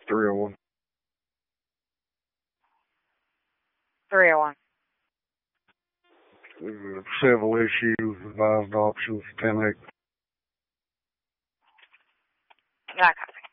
301. 301. Civil issue, advised options, 10-8. Yeah, copy.